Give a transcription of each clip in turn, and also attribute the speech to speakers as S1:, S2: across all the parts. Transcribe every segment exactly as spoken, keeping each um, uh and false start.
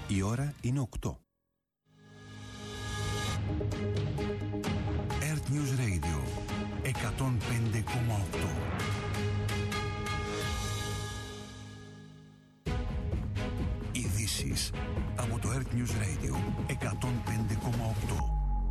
S1: Η ώρα είναι οκτώ. Earth News Radio εκατόν πέντε κόμμα οκτώ. Ειδήσεις από το Earth News Radio εκατόν πέντε κόμμα οκτώ.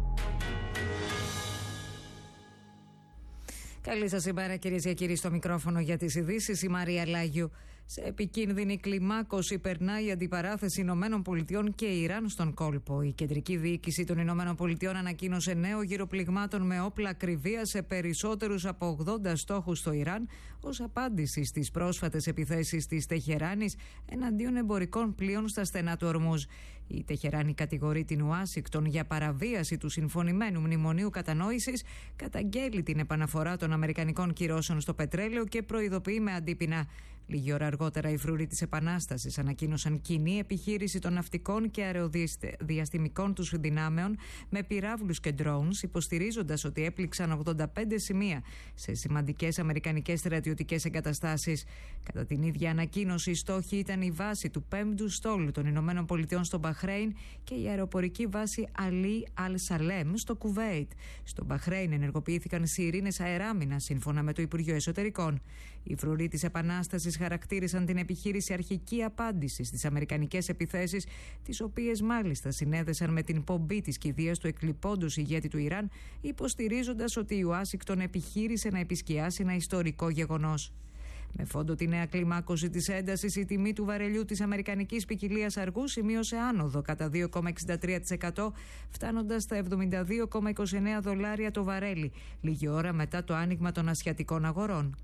S2: Καλή σας ημέρα, κυρίες και κύριοι, στο μικρόφωνο για τις ειδήσεις η Μαρία Λάγιου. Σε επικίνδυνη κλιμάκωση περνάει η αντιπαράθεση Ηνωμένων Πολιτειών και Ιράν στον κόλπο. Η κεντρική διοίκηση των Ηνωμένων Πολιτειών ανακοίνωσε νέο γύρο πληγμάτων με όπλα ακριβίας σε περισσότερους από ογδόντα στόχους στο Ιράν, ως απάντηση στις πρόσφατες επιθέσεις της Τεχεράνης εναντίον εμπορικών πλοίων στα στενά του Ορμούζ. Η Τεχεράνη κατηγορεί την Ουάσιγκτον για παραβίαση του συμφωνημένου μνημονίου κατανόησης, καταγγέλει την επαναφορά των αμερικανικών κυρώσεων στο πετρέλαιο και προειδοποιεί με αντίπεινα. Λίγη ώρα αργότερα, οι φρουροί της Επανάστασης ανακοίνωσαν κοινή επιχείρηση των ναυτικών και αεροδιαστημικών τους δυνάμεων με πυράβλους και drones, υποστηρίζοντας ότι έπληξαν ογδόντα πέντε σημεία σε σημαντικές αμερικανικές στρατιωτικές εγκαταστάσεις. Κατά την ίδια ανακοίνωση, οι στόχοι ήταν η βάση του πέμπτου στόλου των Ηνωμένων Πολιτειών στο Μπαχρέιν και η αεροπορική βάση Αλί Αλ-Σαλέμ στο Κουβέιτ. Στο Μπαχρέιν ενεργοποιήθηκαν σιρήνες αεράμινας, σύμφωνα με το Υπουργείο Εσωτερικών. Οι φρουροί της Επανάστασης χαρακτήρισαν την επιχείρηση αρχική απάντηση στις αμερικανικές επιθέσεις, τις οποίες μάλιστα συνέδεσαν με την πομπή της κηδείας του εκλειπώντος ηγέτη του Ιράν, υποστηρίζοντας ότι η Ουάσιγκτον επιχείρησε να επισκιάσει ένα ιστορικό γεγονός. Με φόντο τη νέα κλιμάκωση της έντασης, η τιμή του βαρελιού της αμερικανικής ποικιλίας αργού σημείωσε άνοδο κατά δύο κόμμα εξήντα τρία τοις εκατό, φτάνοντας στα εβδομήντα δύο κόμμα είκοσι εννέα δολάρια το βαρέλι, λίγη ώρα μετά το άνοιγμα των ασιατικών αγορών.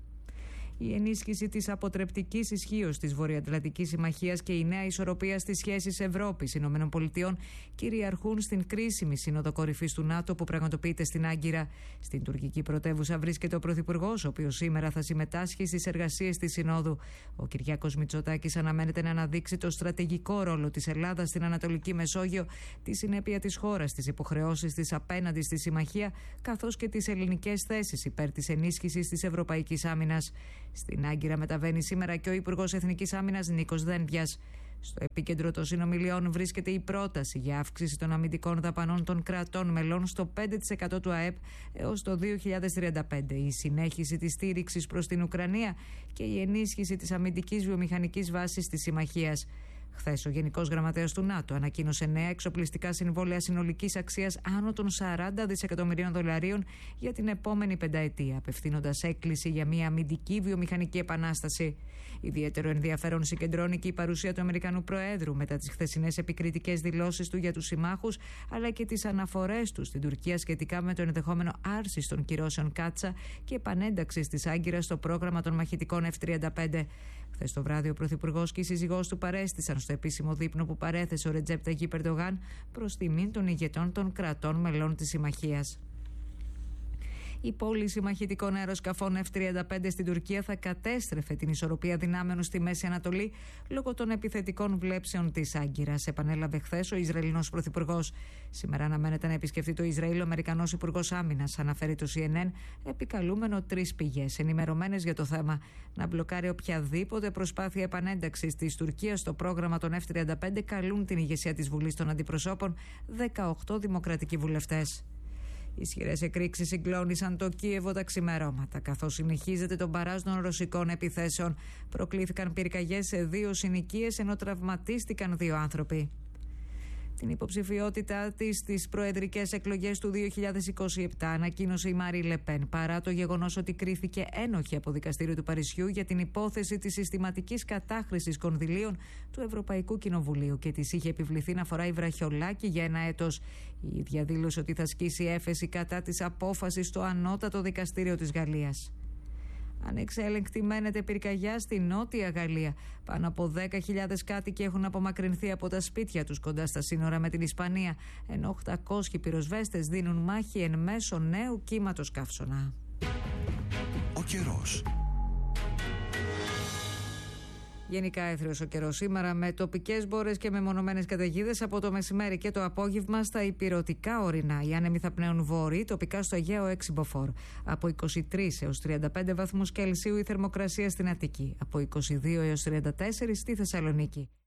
S2: Η ενίσχυση της αποτρεπτικής ισχύως της Βορειοατλαντικής Συμμαχίας και η νέα ισορροπία στις σχέσεις Ευρώπης-Ηνωμένων Πολιτειών κυριαρχούν στην κρίσιμη σύνοδο κορυφής του ΝΑΤΟ που πραγματοποιείται στην Άγκυρα. Στην τουρκική πρωτεύουσα βρίσκεται ο Πρωθυπουργός, ο οποίος σήμερα θα συμμετάσχει στις εργασίες της Συνόδου. Ο Κυριάκος Μητσοτάκης αναμένεται να αναδείξει το στρατηγικό ρόλο της Ελλάδας στην Ανατολική Μεσόγειο, τη συνέπεια της χώρας στις υποχρεώσεις της απέναντι στη Συμμαχία, καθώς και τις ελληνικές θέσεις υπέρ της ενίσχυσης της ευρωπαϊκής άμυνας. Στην Άγκυρα μεταβαίνει σήμερα και ο Υπουργός Εθνικής Άμυνας Νίκος Δένδιας. Στο επίκεντρο των συνομιλιών βρίσκεται η πρόταση για αύξηση των αμυντικών δαπανών των κρατών μελών στο πέντε τοις εκατό του ΑΕΠ έως το δύο χιλιάδες τριάντα πέντε, η συνέχιση της στήριξης προς την Ουκρανία και η ενίσχυση της αμυντικής βιομηχανικής βάσης της Συμμαχίας. Χθες, ο Γενικός Γραμματέας του ΝΑΤΟ ανακοίνωσε νέα εξοπλιστικά συμβόλαια συνολικής αξίας άνω των σαράντα δισεκατομμυρίων δολαρίων για την επόμενη πενταετία, απευθύνοντας έκκληση για μια αμυντική βιομηχανική επανάσταση. Ιδιαίτερο ενδιαφέρον συγκεντρώνει και η παρουσία του Αμερικανού Προέδρου μετά τις χθεσινές επικριτικές δηλώσεις του για τους συμμάχους, αλλά και τις αναφορές του στην Τουρκία σχετικά με το ενδεχόμενο άρσης των κυρώσεων Κάτσα και επανένταξης της Άγκυρας στο πρόγραμμα των μαχητικών εφ τριάντα πέντε. Χθες το βράδυ, ο Πρωθυπουργός και η σύζυγός του παρέστησαν στο επίσημο δείπνο που παρέθεσε ο Ρετζέπ Ταγιίπ Ερντογάν προς τιμήν των ηγετών των κρατών μελών της Συμμαχίας. Η πώληση μαχητικών αεροσκαφών εφ τριάντα πέντε στην Τουρκία θα κατέστρεφε την ισορροπία δυνάμεων στη Μέση Ανατολή λόγω των επιθετικών βλέψεων της Άγκυρας, επανέλαβε χθες ο Ισραηλινός Πρωθυπουργός. Σήμερα αναμένεται να επισκεφτεί το Ισραήλ ο Αμερικανός Υπουργός Άμυνας, αναφέρει το σι εν εν, επικαλούμενο τρεις πηγές ενημερωμένες για το θέμα, να μπλοκάρει οποιαδήποτε προσπάθεια επανένταξης της Τουρκίας στο πρόγραμμα των εφ τριάντα πέντε, καλούν την ηγεσία της Βουλής των Αντιπροσώπων δεκαοκτώ δημοκρατικοί βουλευτές. Ισχυρές εκρήξεις συγκλώνησαν το Κίεβο τα ξημερώματα. Καθώς συνεχίζεται το μπαράζ των ρωσικών επιθέσεων, προκλήθηκαν πυρκαγιές σε δύο συνοικίες ενώ τραυματίστηκαν δύο άνθρωποι. Την υποψηφιότητά της στις προεδρικές εκλογές του δύο χιλιάδες είκοσι επτά ανακοίνωσε η Μάρι Λεπέν, παρά το γεγονός ότι κρίθηκε ένοχη από δικαστήριο του Παρισιού για την υπόθεση της συστηματικής κατάχρησης κονδυλίων του Ευρωπαϊκού Κοινοβουλίου και της είχε επιβληθεί να φοράει βραχιολάκι για ένα έτος. Η ίδια δήλωσε ότι θα ασκήσει έφεση κατά της απόφασης στο ανώτατο δικαστήριο της Γαλλίας. Ανεξέλεγκτη μένεται πυρκαγιά στη Νότια Γαλλία. Πάνω από δέκα χιλιάδες κάτοικοι έχουν απομακρυνθεί από τα σπίτια τους κοντά στα σύνορα με την Ισπανία, ενώ οκτακόσιοι πυροσβέστες δίνουν μάχη εν μέσω νέου κύματος καύσωνα.
S1: Ο καιρός.
S2: Γενικά έθριος ο καιρός σήμερα, με τοπικές μπόρες και μεμονωμένες καταιγίδες από το μεσημέρι και το απόγευμα στα ηπειρωτικά ορεινά. Οι άνεμοι θα πνέουν βόρειοι, τοπικά στο Αιγαίο έξι μποφόρ. Από είκοσι τρεις έως τριάντα πέντε βαθμούς Κελσίου η θερμοκρασία στην Αττική. Από είκοσι δύο έως τριάντα τέσσερα στη Θεσσαλονίκη.